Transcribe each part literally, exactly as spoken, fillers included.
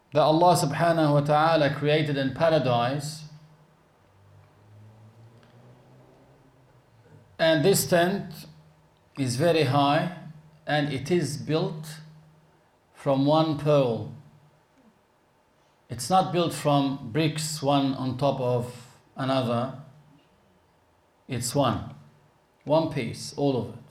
that Allah subhanahu wa ta'ala created in paradise. And this tent is very high, and it is built from one pearl. It's not built from bricks, one on top of another. It's one, one piece, all of it.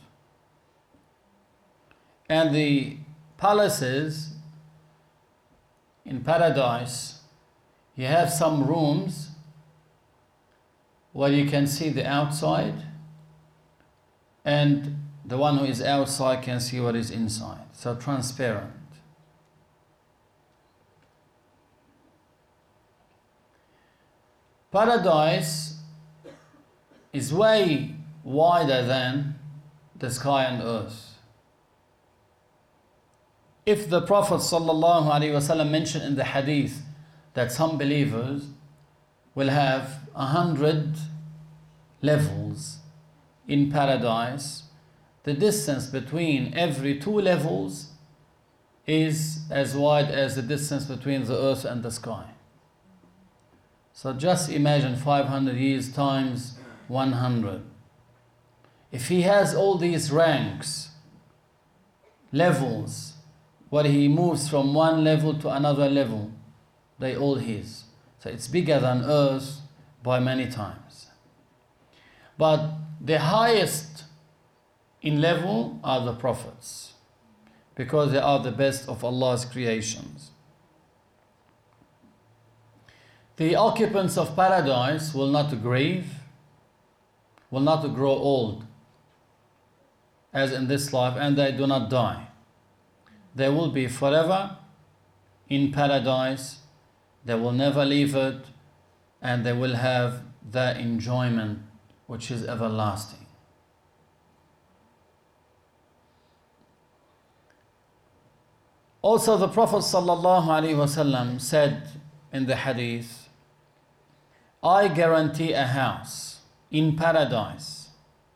And the palaces in paradise, you have some rooms where you can see the outside, and the one who is outside can see what is inside. So transparent. Paradise is way wider than the sky and earth. If the Prophet sallallahu alaihi wasallam mentioned in the hadith that some believers will have a hundred levels in paradise, the distance between every two levels is as wide as the distance between the earth and the sky. So just imagine five hundred years times one hundred. If he has all these ranks, levels, where he moves from one level to another level, they all his. So it's bigger than earth by many times. But the highest in level are the prophets, because they are the best of Allah's creations. The occupants of paradise will not grieve, will not grow old as in this life, and they do not die. They will be forever in paradise, they will never leave it, and they will have the enjoyment which is everlasting. Also, the Prophet sallallahu alaihi wasallam said in the hadith, I guarantee a house in paradise,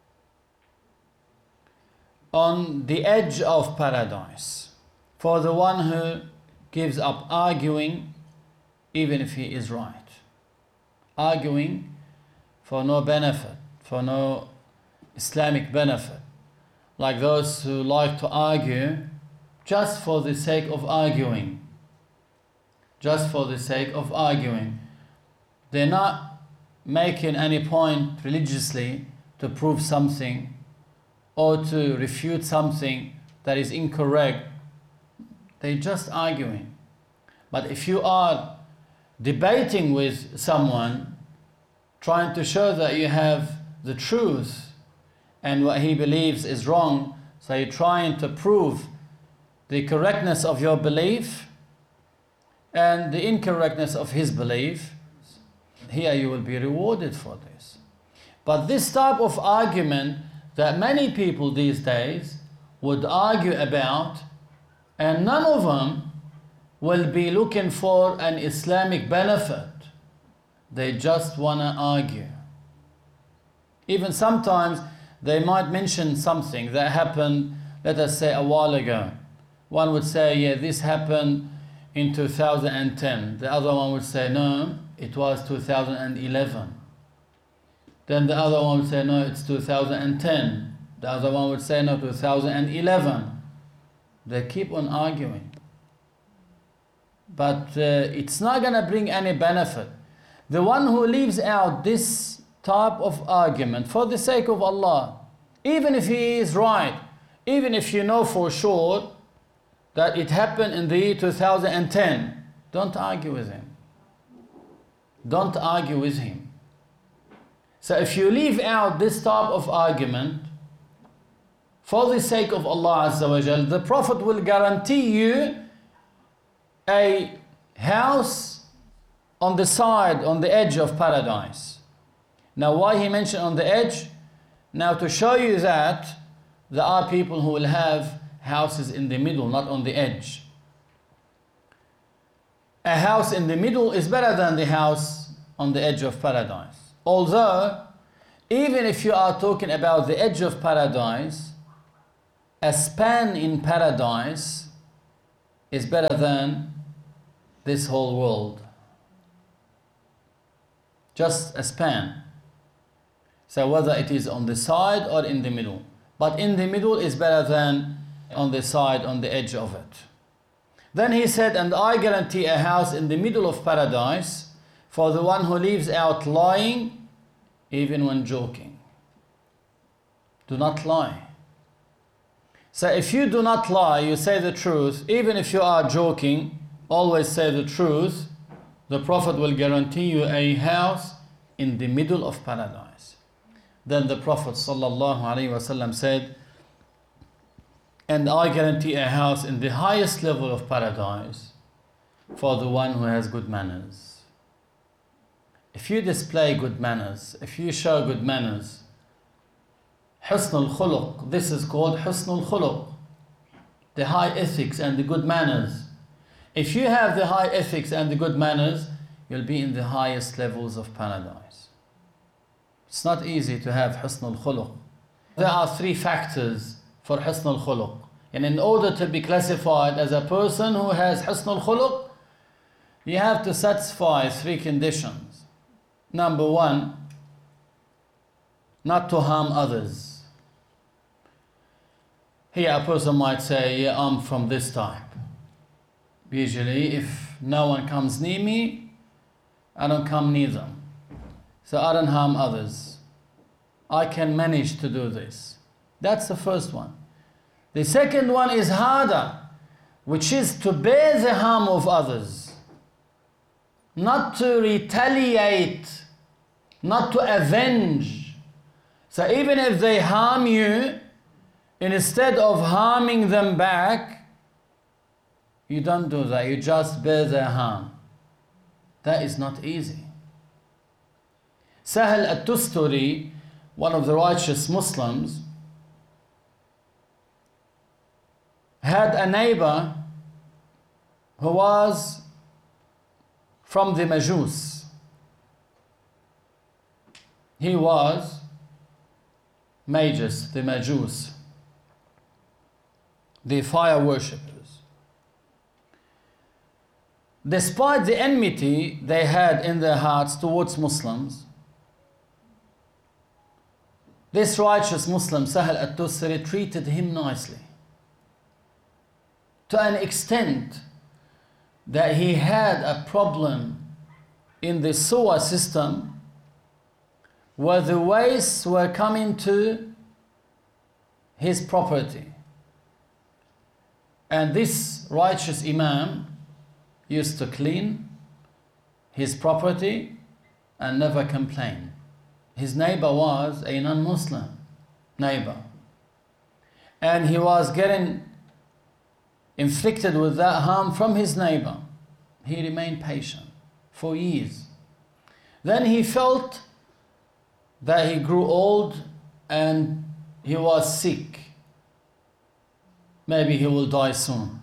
on the edge of paradise, for the one who gives up arguing, even if he is right. Arguing for no benefit, for no Islamic benefit. Like those who like to argue just for the sake of arguing. Just for the sake of arguing. They're not making any point religiously to prove something or to refute something that is incorrect. They're just arguing. But if you are debating with someone, trying to show that you have the truth and what he believes is wrong, so you're trying to prove the correctness of your belief and the incorrectness of his belief, here you will be rewarded for this. But this type of argument that many people these days would argue about, and none of them will be looking for an Islamic benefit. They just want to argue. Even sometimes they might mention something that happened, let us say, a while ago. One would say, yeah, this happened in two thousand ten. The other one would say, no, it was two thousand eleven. Then the other one would say, no, it's two thousand ten. The other one would say, no, two thousand eleven. They keep on arguing. But uh, it's not going to bring any benefit. The one who leaves out this type of argument for the sake of Allah, even if he is right, even if you know for sure that it happened in the year two thousand ten, don't argue with him. Don't argue with him. So if you leave out this type of argument for the sake of Allah Azza wa Jal, the Prophet will guarantee you a house on the side, on the edge of paradise. Now why he mentioned on the edge? Now to show you that there are people who will have houses in the middle, not on the edge. A house in the middle is better than the house on the edge of paradise. Although, even if you are talking about the edge of paradise, a span in paradise is better than this whole world. Just a span. So whether it is on the side or in the middle. But in the middle is better than on the side, on the edge of it. Then he said, and I guarantee a house in the middle of paradise for the one who leaves out lying, even when joking. Do not lie. So if you do not lie, you say the truth, even if you are joking, always say the truth, the Prophet will guarantee you a house in the middle of paradise. Then the Prophet sallallahu alaihi wasallam said, and I guarantee a house in the highest level of paradise for the one who has good manners. If you display good manners, if you show good manners, husn al-khuluq, this is called husn al-khuluq, the high ethics and the good manners. If you have the high ethics and the good manners, you'll be in the highest levels of paradise. It's not easy to have husn al-khuluq. There are three factors for husn al-khuluq. And in order to be classified as a person who has husn al-khuluq, you have to satisfy three conditions. Number one, not to harm others. Here a person might say, yeah, I'm from this type. Usually if no one comes near me, I don't come near them. So I don't harm others. I can manage to do this. That's the first one. The second one is harder, which is to bear the harm of others. Not to retaliate, not to avenge. So even if they harm you, instead of harming them back, you don't do that, you just bear their harm. That is not easy. Sahal at-Tusturi, one of the righteous Muslims, had a neighbor who was from the Majus. He was Magus, the Majus, the fire worshippers. Despite the enmity they had in their hearts towards Muslims, this righteous Muslim, Sahal at-Tusturi, treated him nicely. To an extent that he had a problem in the sewer system where the wastes were coming to his property. And this righteous Imam used to clean his property and never complain. His neighbor was a non-Muslim neighbor. And he was getting inflicted with that harm from his neighbor. He remained patient for years. Then he felt that he grew old and he was sick. Maybe he will die soon.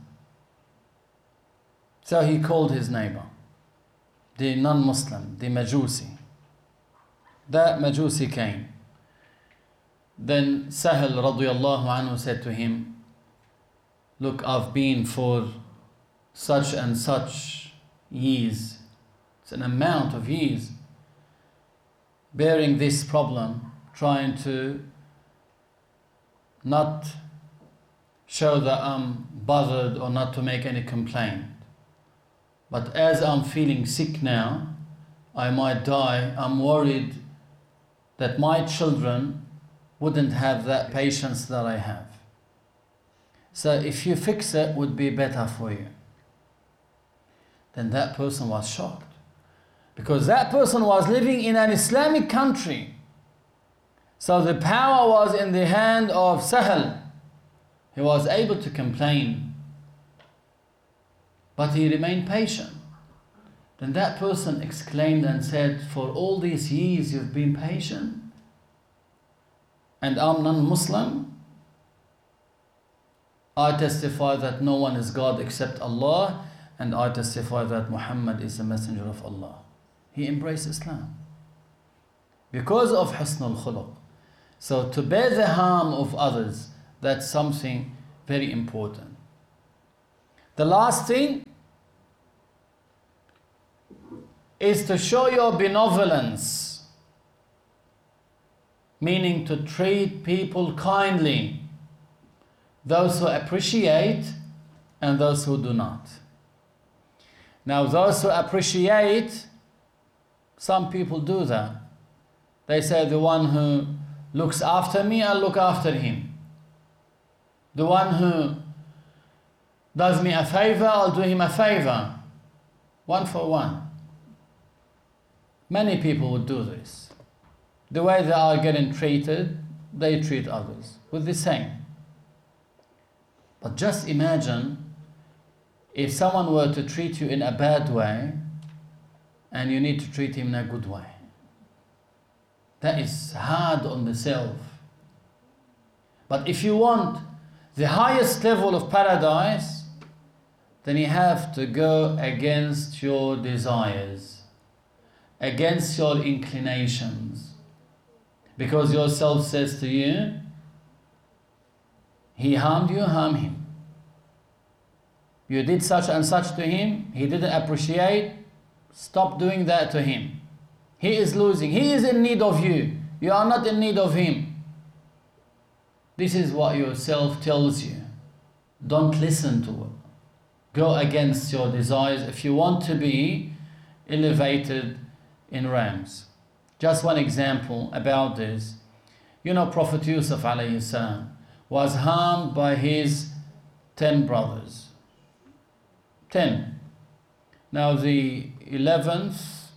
So he called his neighbor, the non-Muslim, the Majusi. That Majusi came. Then Sahal radiyallahu anhu said to him, look, I've been for such and such years, it's an amount of years, bearing this problem, trying to not show that I'm bothered or not to make any complaint. But as I'm feeling sick now, I might die, I'm worried that my children wouldn't have that patience that I have. So if you fix it, would be better for you. Then that person was shocked. Because that person was living in an Islamic country. So the power was in the hand of Sahal. He was able to complain. But he remained patient. Then that person exclaimed and said, for all these years you've been patient? And I'm non-Muslim? I testify that no one is God except Allah, and I testify that Muhammad is the messenger of Allah. He embraced Islam because of husn al-khuluq. So to bear the harm of others, that's something very important. The last thing is to show your benevolence, meaning to treat people kindly, those who appreciate and those who do not. Now, those who appreciate, some people do that. They say, the one who looks after me, I'll look after him. The one who does me a favor, I'll do him a favor. One for one. Many people would do this. The way they are getting treated, they treat others with the same. But just imagine if someone were to treat you in a bad way and you need to treat him in a good way. That is hard on the self. But if you want the highest level of paradise, then you have to go against your desires, against your inclinations. Because your self says to you, he harmed you, harm him. You did such and such to him, he didn't appreciate, stop doing that to him. He is losing, he is in need of you, you are not in need of him. This is what your self tells you. Don't listen to it. Go against your desires if you want to be elevated in realms. Just one example about this. You know, Prophet Yusuf alayhi salam was harmed by his ten brothers. Ten. Now the eleventh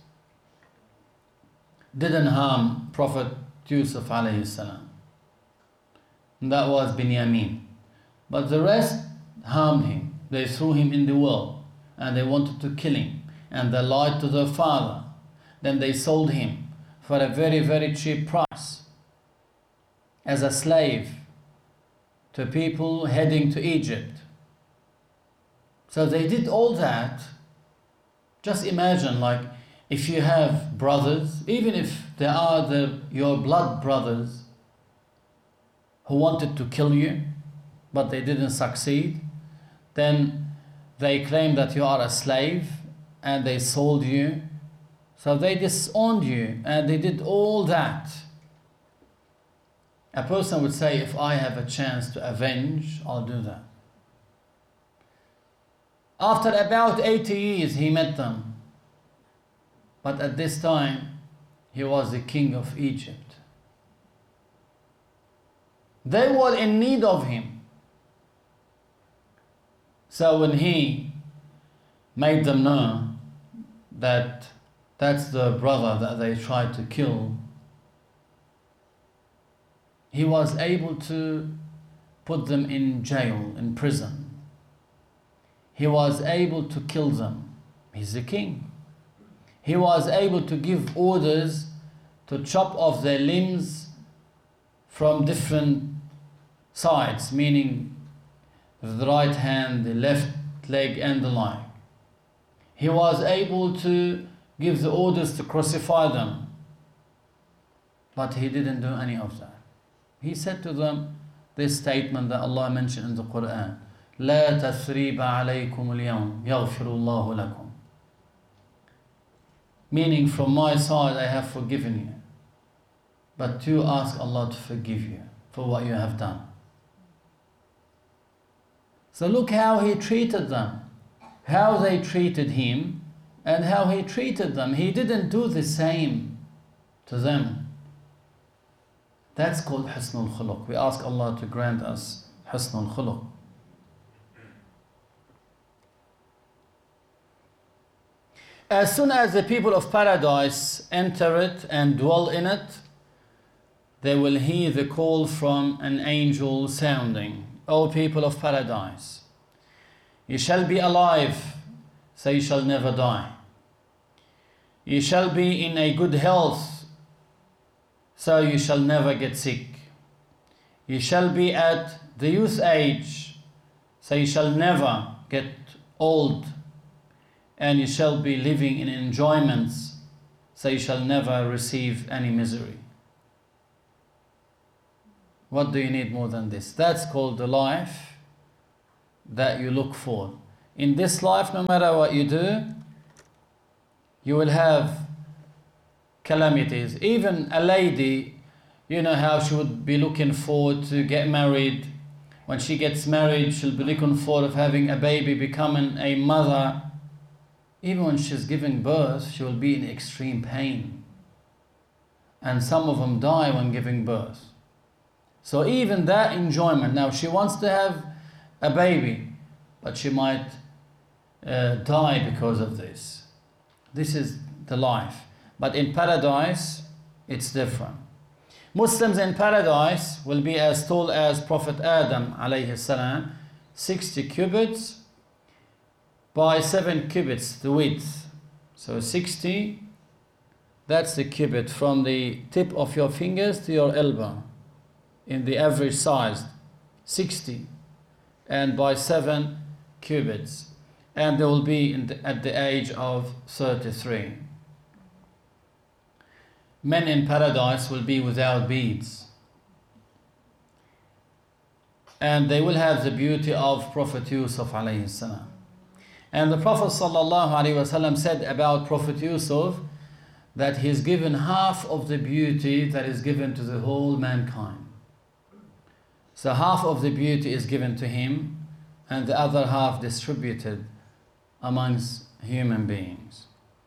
didn't harm Prophet Yusuf alayhi salam. And that was Binyamin. But the rest harmed him. They threw him in the well and they wanted to kill him. And they lied to their father. Then they sold him for a very, very cheap price as a slave to people heading to Egypt. So they did all that. Just imagine, like, if you have brothers, even if they are the, your blood brothers, who wanted to kill you, but they didn't succeed, then they claim that you are a slave and they sold you. So they disowned you and they did all that. A person would say, if I have a chance to avenge, I'll do that. After about eighty years, he met them. But at this time, he was the king of Egypt. They were in need of him. So when he made them know that that's the brother that they tried to kill, he was able to put them in jail, in prison. He was able to kill them. He's the king. He was able to give orders to chop off their limbs from different sides, meaning the right hand, the left leg and the like. He was able to give the orders to crucify them. But he didn't do any of that. He said to them this statement that Allah mentioned in the Quran, لا تثريب عليكم اليوم يغفر الله لكم. Meaning, from my side I have forgiven you, but you ask Allah to forgive you for what you have done. So look how he treated them, how they treated him, and how he treated them. He didn't do the same to them. That's called Husnul Khuluq. We ask Allah to grant us Husnul Khuluq. As soon as the people of paradise enter it and dwell in it, they will hear the call from an angel sounding, O people of paradise, you shall be alive, so you shall never die. You shall be in a good health, so you shall never get sick. You shall be at the youth age, so you shall never get old. And you shall be living in enjoyments, so you shall never receive any misery. What do you need more than this? That's called the life that you look for. In this life, no matter what you do, you will have calamities. Even a lady, you know how she would be looking forward to get married. When she gets married, she'll be looking forward of having a baby, becoming a mother. Even when she's giving birth, she will be in extreme pain. And some of them die when giving birth. So even that enjoyment, now she wants to have a baby, but she might uh, die because of this. This is the life. But in paradise, it's different. Muslims in paradise will be as tall as Prophet Adam alayhi salam, sixty cubits by seven cubits, the width. So sixty, that's the cubit from the tip of your fingers to your elbow, in the average size, sixty, and by seven cubits. And they will be in the, at the age of thirty-three. Men in paradise will be without beads. And they will have the beauty of Prophet Yusuf alayhi salam. And the Prophet sallallahu alayhi wasallam said about Prophet Yusuf that he's given half of the beauty that is given to the whole mankind. So half of the beauty is given to him and the other half distributed amongst human beings.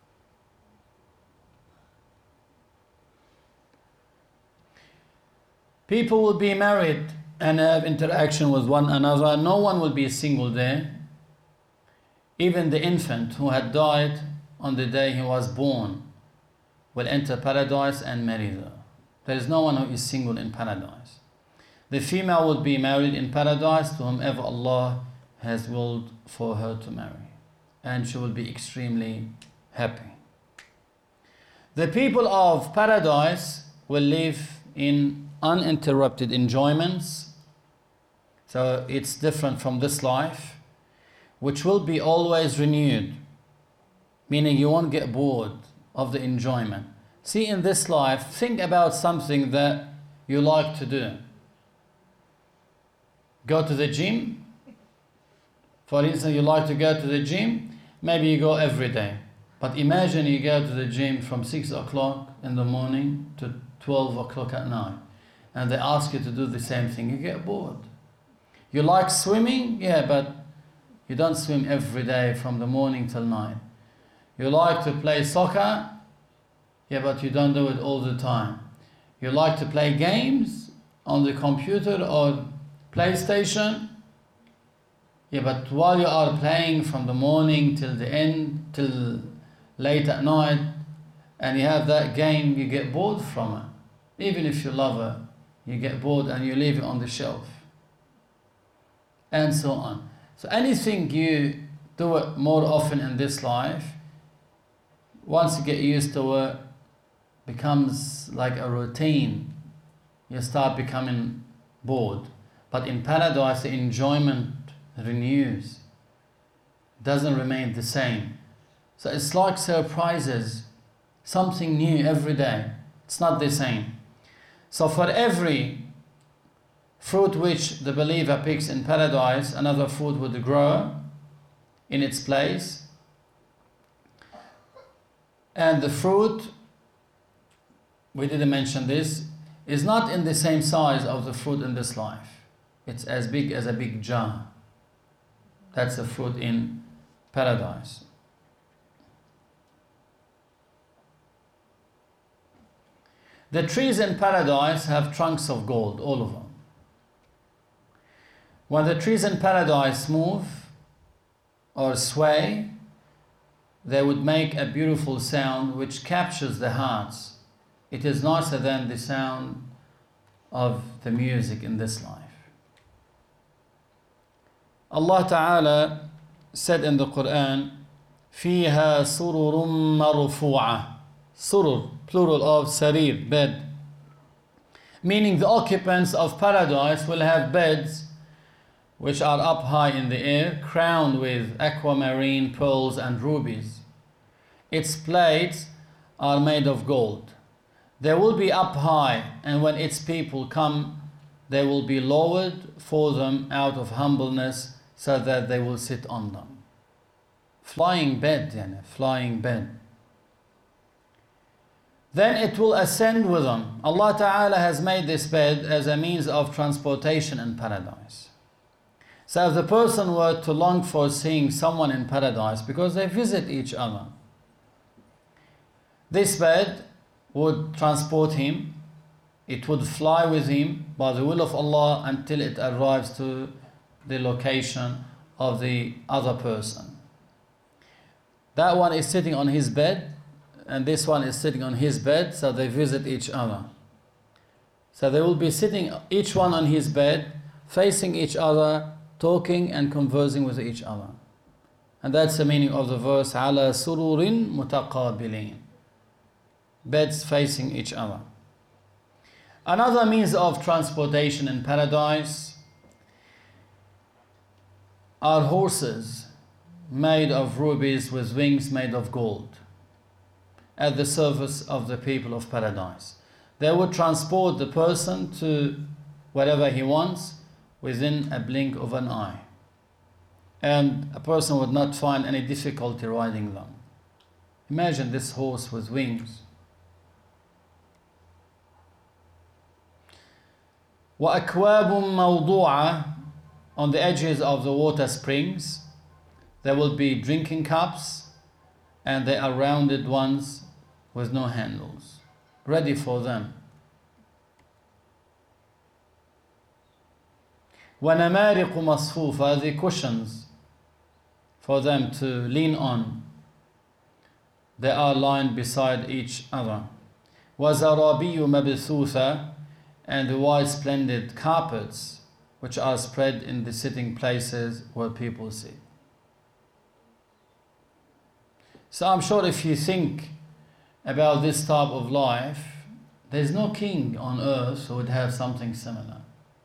People will be married and have interaction with one another. No one will be single there. Even the infant who had died on the day he was born will enter paradise and marry there. There is no one who is single in paradise. The female will be married in paradise to whomever Allah has willed for her to marry. And she will be extremely happy. The people of paradise will live in uninterrupted enjoyments. So it's different from this life, which will be always renewed, meaning you won't get bored of the enjoyment. See, in this life, think about something that you like to do. Go to the gym. For instance, you like to go to the gym, maybe you go every day. But imagine you go to the gym from six o'clock in the morning to twelve o'clock at night. And they ask you to do the same thing, you get bored. You like swimming? Yeah, but you don't swim every day from the morning till night. You like to play soccer? Yeah, but you don't do it all the time. You like to play games on the computer or PlayStation? Yeah, but while you are playing from the morning till the end, till late at night, and you have that game, you get bored from it. Even if you love it, you get bored and you leave it on the shelf. And so on. So anything you do it more often in this life, once you get used to it, becomes like a routine. You start becoming bored. But in paradise, the enjoyment renews. It doesn't remain the same. So it's like surprises. Something new every day. It's not the same. So for every fruit which the believer picks in paradise, another fruit would grow in its place. And the fruit, we didn't mention this, is not in the same size of the fruit in this life. It's as big as a big jar. That's the fruit in paradise. The trees in paradise have trunks of gold, all of them. When the trees in paradise move or sway, they would make a beautiful sound which captures the hearts. It is nicer than the sound of the music in this life. Allah Ta'ala said in the Quran, فِيهَا سُرُرٌ مَرْفُوعَةٌ. Surur, plural of sarir, bed. Meaning the occupants of paradise will have beds which are up high in the air, crowned with aquamarine, pearls and rubies. Its plates are made of gold. They will be up high, and when its people come, they will be lowered for them out of humbleness, so that they will sit on them. Flying bed, yani, flying bed. then it will ascend with them. Allah Ta'ala has made this bed as a means of transportation in paradise. So if the person were to long for seeing someone in paradise, because they visit each other, this bed would transport him, it would fly with him by the will of Allah until it arrives to the location of the other person. That one is sitting on his bed, and this one is sitting on his bed, so they visit each other. So they will be sitting each one on his bed, facing each other, talking and conversing with each other. And that's the meaning of the verse, عَلَى سُرُرٍ مُتَقَابِلِينَ. Beds facing each other. Another means of transportation in paradise are horses made of rubies with wings made of gold, at the service of the people of paradise. They would transport the person to wherever he wants within a blink of an eye. And a person would not find any difficulty riding them. Imagine this horse with wings. وَأَكْوَابٌ مَوْضُوعَةٌ. On the edges of the water springs, there will be drinking cups, and they are rounded ones with no handles, ready for them. وَنَمَارِقُ مَصْفُوفَةٌ. The cushions for them to lean on, they are lined beside each other. وَزَرَابِيُّ مَبْثُوثَةٌ. And the white splendid carpets which are spread in the sitting places where people sit. So I'm sure if you think about this type of life, there's no king on earth who would have something similar.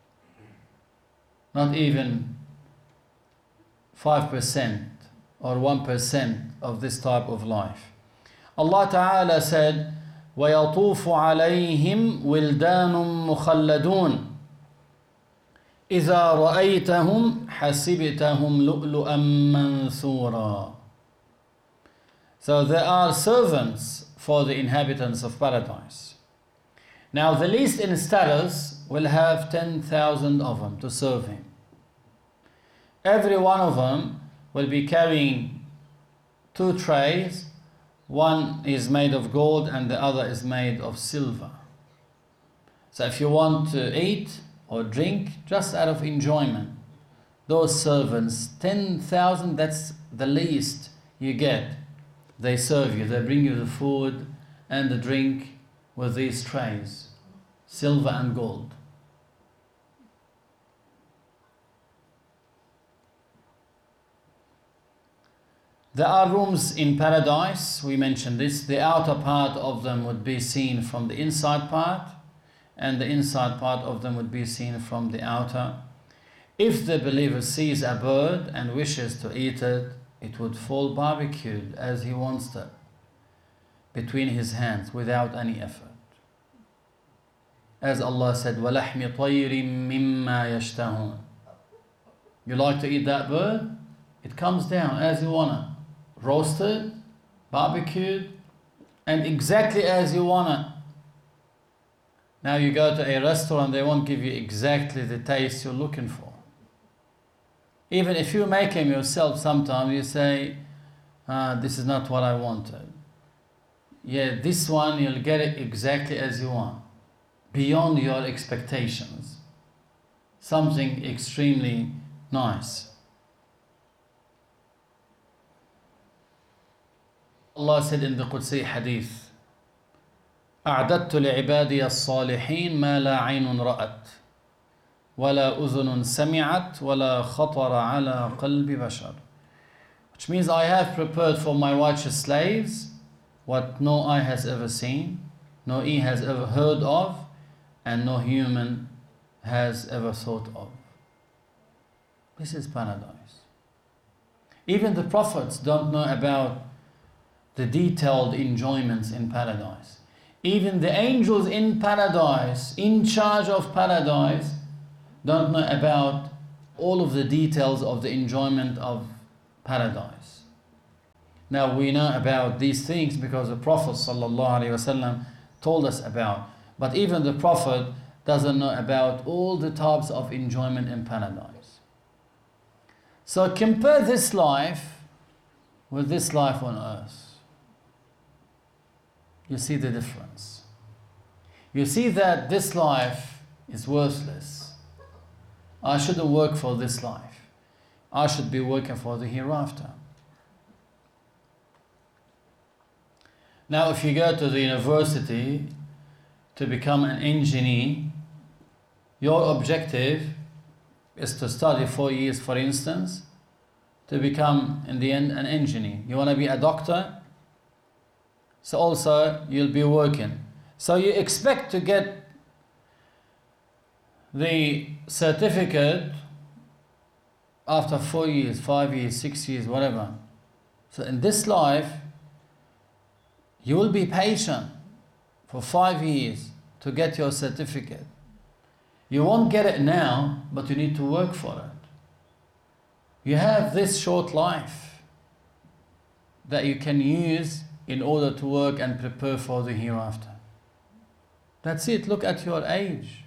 Not even five percent or one percent of this type of life. Allah Ta'ala said, وَيَطُوفُ عَلَيْهِمْ وِلْدَانٌ مُخَلَّدُونَ إِذَا رَأَيْتَهُمْ حَسِبْتَهُمْ لُؤْلُؤًا مَنْثُورًا. So there are servants for the inhabitants of paradise. Now the least in status will have ten thousand of them to serve him. Every one of them will be carrying two trays. One is made of gold and the other is made of silver. So if you want to eat or drink, just out of enjoyment, those servants, ten thousand, that's the least you get. They serve you, they bring you the food and the drink with these trays, silver and gold. There are rooms in paradise, we mentioned this. The outer part of them would be seen from the inside part, and the inside part of them would be seen from the outer. If the believer sees a bird and wishes to eat it, it would fall barbecued as he wants it, between his hands, without any effort. As Allah said, وَلَحْمِ طَيْرٍ مِّمَّا يَشْتَهُونَ. You like to eat that bird? It comes down as you want it. Roasted, barbecued, and exactly as you want it. Now you go to a restaurant, they won't give you exactly the taste you're looking for. Even if you make them yourself, sometimes you say, ah, this is not what I wanted. Yeah, this one, you'll get it exactly as you want, beyond your expectations. Something extremely nice. Allah said in the Qudsi hadith, أعددت لعبادي الصالحين ما لا عين رأت ولا أذن سمعت ولا خطر على قلب بشر. Which means I have prepared for my righteous slaves what no eye has ever seen, no ear has ever heard of, and no human has ever thought of. This is paradise. Even the prophets don't know about the detailed enjoyments in paradise. Even the angels in paradise, in charge of paradise, don't know about all of the details of the enjoyment of paradise. Now we know about these things because the Prophet ﷺ told us about. But even the Prophet doesn't know about all the types of enjoyment in paradise. So compare this life with this life on earth. You see the difference. You see that this life is worthless. I shouldn't work for this life. I should be working for the hereafter. Now, if you go to the university to become an engineer, your objective is to study four years, for instance, to become, in the end, an engineer. You want to be a doctor, so also you'll be working. So you expect to get the certificate after four years, five years, six years, whatever. So in this life, you will be patient for five years to get your certificate. You won't get it now, but you need to work for it. You have this short life that you can use in order to work and prepare for the hereafter. That's it. Look at your age.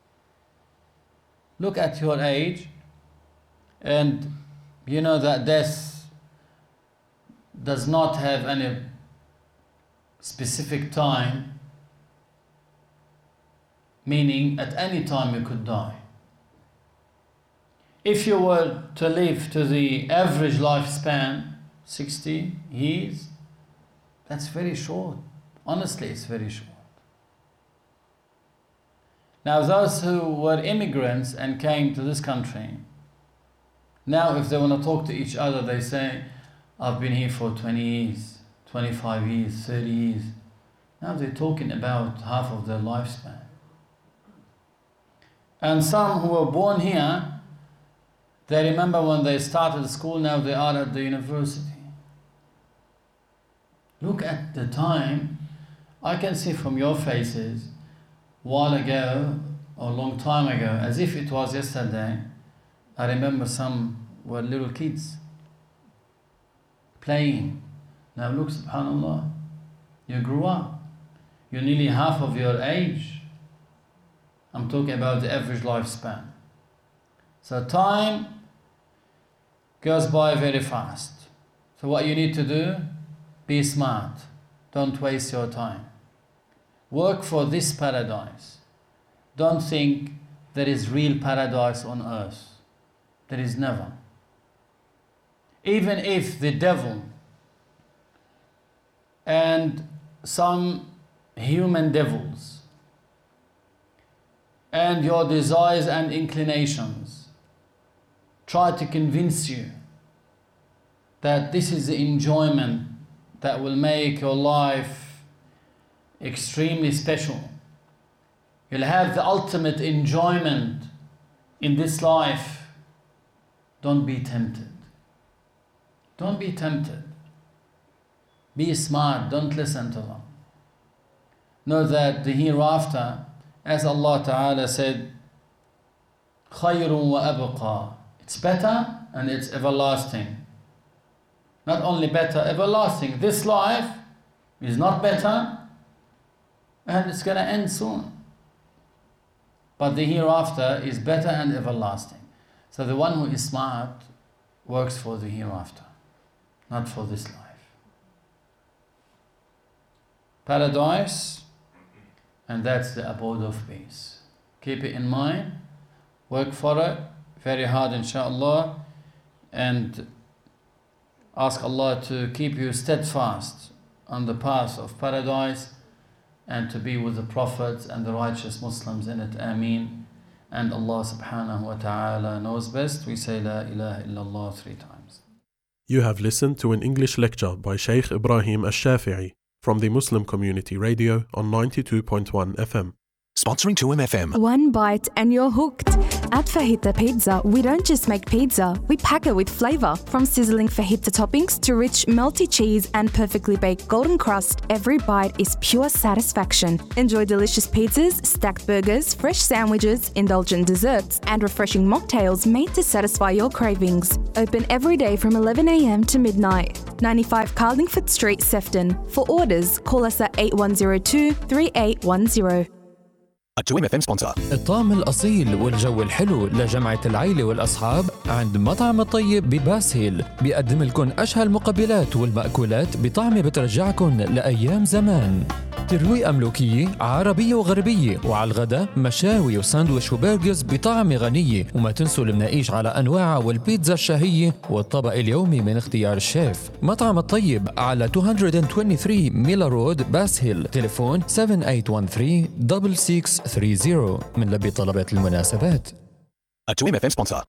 Look at your age, and you know that death does not have any specific time, meaning at any time you could die. If you were to live to the average lifespan, sixty years, that's very short. Honestly, it's very short. Now, those who were immigrants and came to this country, now if they want to talk to each other, they say, I've been here for twenty years, twenty-five years, thirty years. Now they're talking about half of their lifespan. And some who were born here, they remember when they started school, now they are at the university. Look at the time. I can see from your faces, a while ago, or a long time ago, as if it was yesterday, I remember some were little kids playing. Now look, subhanAllah, you grew up. You're nearly half of your age. I'm talking about the average lifespan. So time goes by very fast. So what you need to do, be smart. Don't waste your time. Work for this paradise. Don't think there is real paradise on earth. There is never. Even if the devil and some human devils and your desires and inclinations try to convince you that this is the enjoyment that will make your life extremely special. You'll have the ultimate enjoyment in this life. Don't be tempted. Don't be tempted. Be smart. Don't listen to them. Know that the hereafter, as Allah Ta'ala said, خَيْرٌ وَأَبْقَى. It's better and it's everlasting. Not only better, everlasting. This life is not better and it's going to end soon. But the hereafter is better and everlasting. So the one who is smart works for the hereafter, not for this life. Paradise, and that's the abode of peace. Keep it in mind, work for it very hard, inshallah, and ask Allah to keep you steadfast on the path of paradise and to be with the prophets and the righteous Muslims in it. Ameen. And Allah subhanahu wa ta'ala knows best. We say La ilaha illallah three times. You have listened to an English lecture by Shaykh Ibrahim Al-Shafi'i from the Muslim Community Radio on ninety-two point one F M. Sponsoring two M F M. One bite and you're hooked. At Fajita Pizza, we don't just make pizza, we pack it with flavour. From sizzling fajita toppings to rich, melty cheese and perfectly baked golden crust, every bite is pure satisfaction. Enjoy delicious pizzas, stacked burgers, fresh sandwiches, indulgent desserts, and refreshing mocktails made to satisfy your cravings. Open every day from eleven a m to midnight. ninety-five Carlingford Street, Sefton. For orders, call us at eight one zero two, three eight one zero. A two M F M sponsor. الطعم الأصيل والجو الحلو لجمعة العيلة والأصحاب عند مطعم الطيب بباسهيل. بيقدم لكم أشهى المقبلات والمأكولات بطعمة بترجعكم لأيام زمان. ترويقة ملوكية عربية وغربية، وعلى الغداء مشاوي وساندويش وبرجرز بطعمة غنية. وما تنسوا المناقيش على أنواعها والبيتزا الشهية والطبق اليومي من اختيار الشيف. مطعم الطيب على مئتين وثلاثة وعشرين ميلا رود باسهيل. تليفون سبعة ثمانية واحد ثلاثة ستة ستة ثلاثين من لبي طلبات المناسبات. A two M F M sponsor.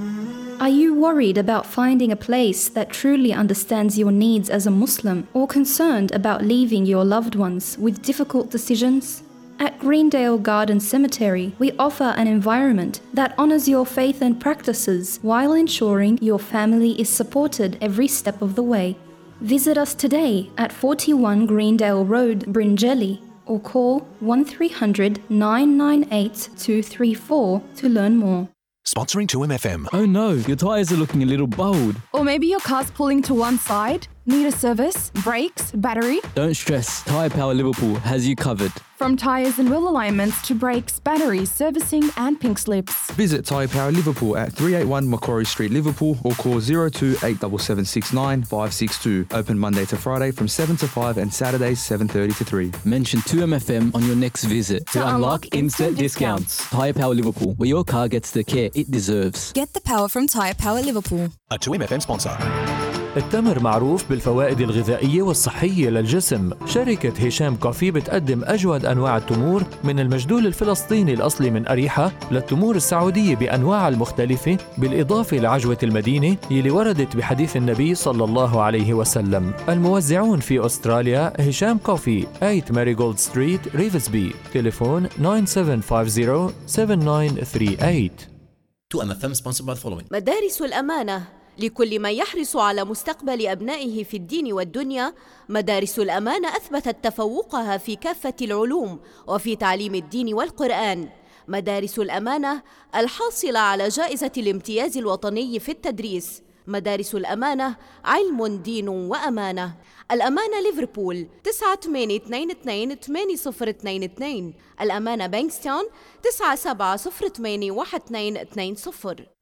Are you worried about finding a place that truly understands your needs as a Muslim, or concerned about leaving your loved ones with difficult decisions? At Greendale Garden Cemetery, we offer an environment that honors your faith and practices while ensuring your family is supported every step of the way. Visit us today at forty-one Greendale Road, Bringelly, or call one three hundred, nine nine eight, two three four to learn more. Sponsoring two M F M. Oh no, your tyres are looking a little bold. Or maybe your car's pulling to one side? Need a service, brakes, battery? Don't stress, Tyre Power Liverpool has you covered. From tyres and wheel alignments to brakes, batteries, servicing and pink slips. Visit Tyre Power Liverpool at three eighty-one Macquarie Street, Liverpool, or call zero two eight seven seven six nine five six two. Open Monday to Friday from seven to five and Saturdays seven thirty to three. Mention two M F M on your next visit to, To unlock unlock instant instant discounts. Tyre Power Liverpool, where your car gets the care it deserves. Get the power from Tyre Power Liverpool. A two M F M sponsor. التمر معروف بالفوائد الغذائية والصحية للجسم. شركة هشام كوفي بتقدم أجود أنواع التمور من المجدول الفلسطيني الأصلي من أريحة للتمور السعودية بأنواعها المختلفة، بالإضافة لعجوة المدينة يلي وردت بحديث النبي صلى الله عليه وسلم. الموزعون في أستراليا هشام كوفي ثمانية ماريغولد ستريت ريفزبي. تليفون تسعة سبعة خمسة صفر سبعة تسعة ثلاثة ثمانية. two M F M sponsored by the following. مدارس الأمانة لكل من يحرص على مستقبل أبنائه في الدين والدنيا. مدارس الأمانة أثبتت تفوقها في كافة العلوم وفي تعليم الدين والقرآن. مدارس الأمانة الحاصلة على جائزة الامتياز الوطني في التدريس. مدارس الأمانة علم دين وأمانة. الأمانة ليفربول تسعة ثمانية اثنين اثنين ثمانية صفر اثنين اثنين. الأمانة بانكستاون تسعة سبعة صفر ثمانية واحد اثنين اثنين صفر.